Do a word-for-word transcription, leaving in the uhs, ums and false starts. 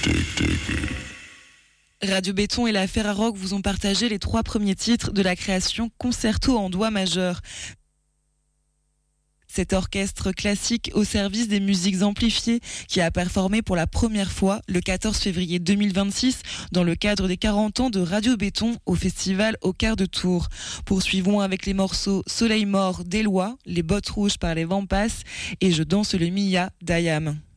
Radio Béton et la Ferrarock vous ont partagé les trois premiers titres de la création Concerto en doigt majeur. Cet orchestre classique au service des musiques amplifiées qui a performé pour la première fois le quatorze février deux mille vingt-six dans le cadre des quarante ans de Radio Béton au festival au quart de tour. Poursuivons avec les morceaux Soleil mort d'Éloi, Les bottes rouges par les vents passent et Je danse le Mia d'Ayam.